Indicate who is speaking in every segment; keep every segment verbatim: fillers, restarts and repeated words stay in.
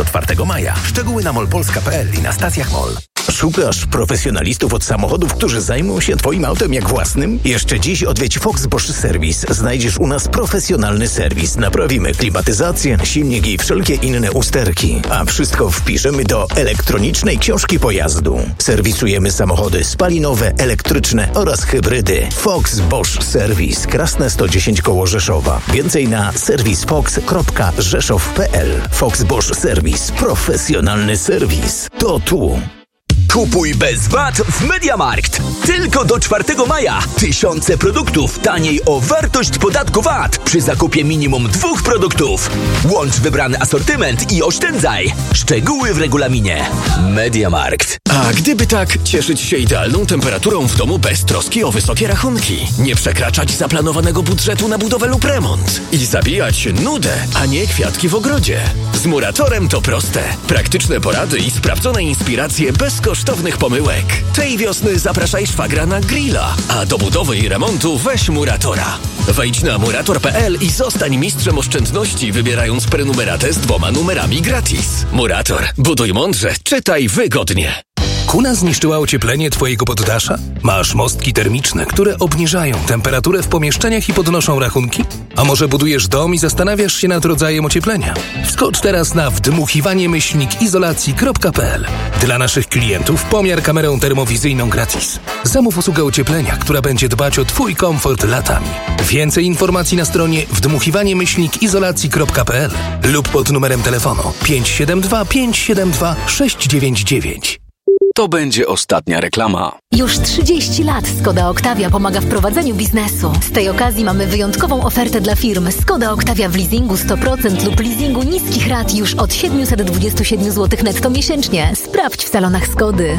Speaker 1: czwartego maja. Szczegóły na mol polska kropka p l i na stacjach MOL.
Speaker 2: Szukasz profesjonalistów od samochodów, którzy zajmą się Twoim autem jak własnym? Jeszcze dziś odwiedź Fox Bosch Service. Znajdziesz u nas profesjonalny serwis. Naprawimy klimatyzację, silnik i wszelkie inne usterki. A wszystko wpiszemy do elektronicznej książki pojazdu. Serwisujemy samochody spalinowe, elektryczne oraz hybrydy. Fox Bosch Service. Krasne sto dziesięć koło Rzeszowa. Więcej na serwis fox kropka rzeszow kropka p l. Fox Bosch Service. Profesjonalny serwis. To tu.
Speaker 3: Kupuj bez V A T w MediaMarkt. Tylko do czwartego maja. Tysiące produktów taniej o wartość podatku V A T przy zakupie minimum dwóch produktów. Łącz wybrany asortyment i oszczędzaj. Szczegóły w regulaminie. MediaMarkt.
Speaker 4: A gdyby tak cieszyć się idealną temperaturą w domu bez troski o wysokie rachunki, nie przekraczać zaplanowanego budżetu na budowę lub remont i zabijać nudę, a nie kwiatki w ogrodzie. Z Muratorem to proste. Praktyczne porady i sprawdzone inspiracje bez kosztownych pomyłek. Tej wiosny zapraszaj szwagra na grilla, a do budowy i remontu weź Muratora. Wejdź na murator kropka p l i zostań mistrzem oszczędności, wybierając prenumeratę z dwoma numerami gratis. Murator. Buduj mądrze, czytaj wygodnie.
Speaker 1: Kuna zniszczyła ocieplenie Twojego poddasza? Masz mostki termiczne, które obniżają temperaturę w pomieszczeniach i podnoszą rachunki? A może budujesz dom i zastanawiasz się nad rodzajem ocieplenia? Wskocz teraz na wdmuchiwanie myślnik izolacji kropka p l. Dla naszych klientów pomiar kamerą termowizyjną gratis. Zamów usługę ocieplenia, która będzie dbać o Twój komfort latami. Więcej informacji na stronie wdmuchiwanie myślnik izolacji kropka p l lub pod numerem telefonu pięć siedem dwa pięć siedem dwa sześć dziewięć dziewięć.
Speaker 5: To będzie ostatnia reklama.
Speaker 6: Już trzydzieści lat Skoda Octavia pomaga w prowadzeniu biznesu. Z tej okazji mamy wyjątkową ofertę dla firm. Skoda Octavia w leasingu sto procent lub leasingu niskich rat już od siedemset dwadzieścia siedem złotych netto miesięcznie. Sprawdź w salonach Skody.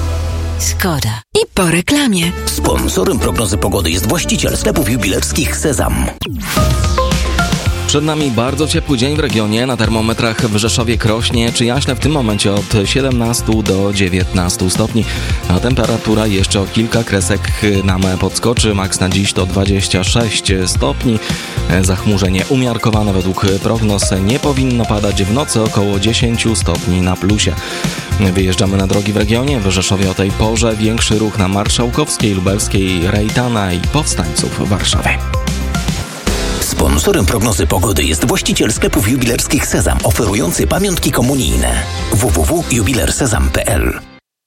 Speaker 7: Skoda. I po reklamie.
Speaker 2: Sponsorem prognozy pogody jest właściciel sklepów jubilerskich Sezam.
Speaker 8: Przed nami bardzo ciepły dzień w regionie. Na termometrach w Rzeszowie, Krośnie czy Jaśle w tym momencie od siedemnastu do dziewiętnastu stopni. A temperatura jeszcze o kilka kresek nam podskoczy. Maks na dziś to dwadzieścia sześć stopni. Zachmurzenie umiarkowane według prognoz. Nie powinno padać w nocy, około dziesięć stopni na plusie. Wyjeżdżamy na drogi w regionie. W Rzeszowie o tej porze większy ruch na Marszałkowskiej, Lubelskiej, Rejtana i Powstańców w Warszawie.
Speaker 2: Sponsorem prognozy pogody jest właściciel sklepów jubilerskich Sezam, oferujący pamiątki komunijne. w w w kropka jubiler sezam kropka p l.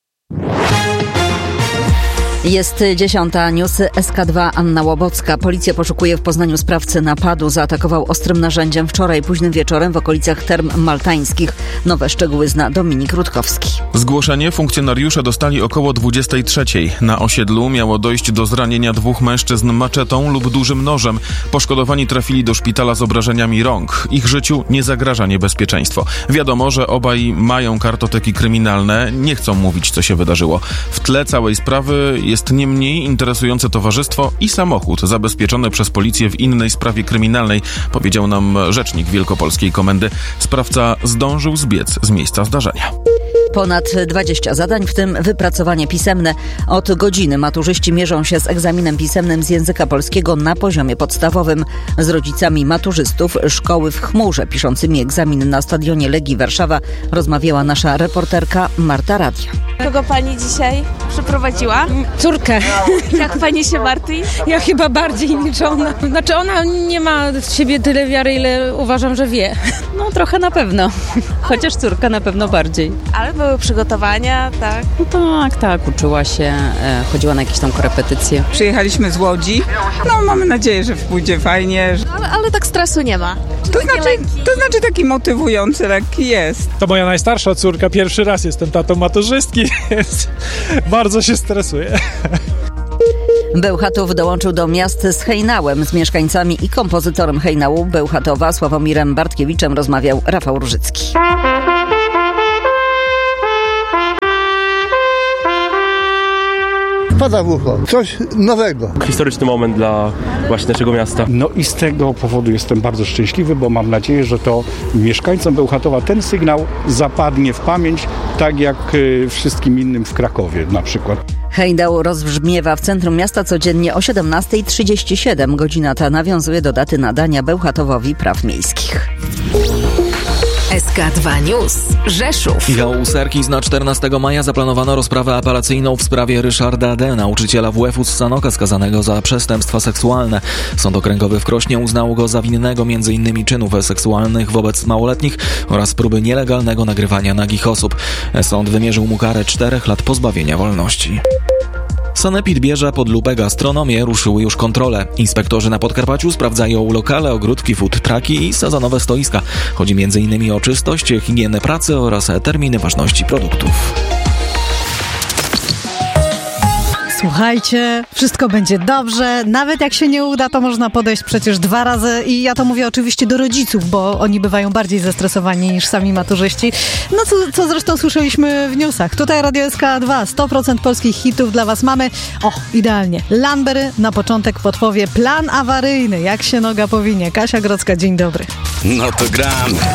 Speaker 9: Jest dziesiąta, newsy S K dwa, Anna Łobocka. Policja poszukuje w Poznaniu sprawcy napadu. Zaatakował ostrym narzędziem wczoraj późnym wieczorem w okolicach Term Maltańskich. Nowe szczegóły zna Dominik Rutkowski.
Speaker 10: Zgłoszenie funkcjonariusze dostali około dwudziestej trzeciej. Na osiedlu miało dojść do zranienia dwóch mężczyzn maczetą lub dużym nożem. Poszkodowani trafili do szpitala z obrażeniami rąk. Ich życiu nie zagraża niebezpieczeństwo. Wiadomo, że obaj mają kartoteki kryminalne. Nie chcą mówić, co się wydarzyło. W tle całej sprawy jest nie mniej interesujące towarzystwo i samochód zabezpieczony przez policję w innej sprawie kryminalnej, powiedział nam rzecznik Wielkopolskiej Komendy. Sprawca zdążył zbiec z miejsca zdarzenia.
Speaker 9: Ponad dwadzieścia zadań, w tym wypracowanie pisemne. Od godziny maturzyści mierzą się z egzaminem pisemnym z języka polskiego na poziomie podstawowym. Z rodzicami maturzystów szkoły w chmurze piszącymi egzamin na stadionie Legii Warszawa rozmawiała nasza reporterka Marta Radia.
Speaker 11: Kogo pani dzisiaj przyprowadziła?
Speaker 12: Córkę.
Speaker 11: Jak pani się martwi?
Speaker 12: Ja chyba bardziej niż ona. Znaczy ona nie ma z siebie tyle wiary, ile uważam, że wie.
Speaker 13: No trochę na pewno. Chociaż córka na pewno bardziej.
Speaker 11: Ale były przygotowania, tak?
Speaker 13: No tak, tak. Uczyła się, e, chodziła na jakieś tam korepetycje.
Speaker 14: Przyjechaliśmy z Łodzi. No mamy nadzieję, że pójdzie fajnie.
Speaker 11: Ale, ale tak stresu nie ma.
Speaker 14: To znaczy, to znaczy taki motywujący lekki jest.
Speaker 15: To moja najstarsza córka. Pierwszy raz jestem tatą maturzystki, więc bardzo się stresuję.
Speaker 9: Bełchatów dołączył do miast z hejnałem. Z mieszkańcami i kompozytorem hejnału Bełchatowa Sławomirem Bartkiewiczem rozmawiał Rafał Różycki.
Speaker 16: Wpada w ucho. Coś nowego.
Speaker 17: Historyczny moment dla właśnie naszego miasta.
Speaker 18: No i z tego powodu jestem bardzo szczęśliwy, bo mam nadzieję, że to mieszkańcom Bełchatowa ten sygnał zapadnie w pamięć, tak jak y, wszystkim innym w Krakowie na przykład.
Speaker 9: Hejnał rozbrzmiewa w centrum miasta codziennie o siedemnasta trzydzieści siedem. Godzina ta nawiązuje do daty nadania Bełchatowowi praw miejskich.
Speaker 7: S K dwa News. Rzeszów.
Speaker 8: Michał Serkis na czternastego maja zaplanowano rozprawę apelacyjną w sprawie Ryszarda D., nauczyciela W F-u z Sanoka skazanego za przestępstwa seksualne. Sąd okręgowy w Krośnie uznał go za winnego m.in. czynów seksualnych wobec małoletnich oraz próby nielegalnego nagrywania nagich osób. Sąd wymierzył mu karę czterech lat pozbawienia wolności. Sanepid bierze pod lupę gastronomię, ruszyły już kontrole. Inspektorzy na Podkarpaciu sprawdzają lokale, ogródki, food trucki i sezonowe stoiska. Chodzi m.in. o czystość, higienę pracy oraz terminy ważności produktów.
Speaker 19: Słuchajcie, wszystko będzie dobrze. Nawet jak się nie uda, to można podejść przecież dwa razy. I ja to mówię oczywiście do rodziców, bo oni bywają bardziej zestresowani niż sami maturzyści. No co, co zresztą słyszeliśmy w newsach. Tutaj Radio S K dwa, sto procent polskich hitów dla was mamy. O, idealnie. Lambery na początek podpowie plan awaryjny. Jak się noga powinie. Kasia Grodzka, dzień dobry.
Speaker 5: No to gramy.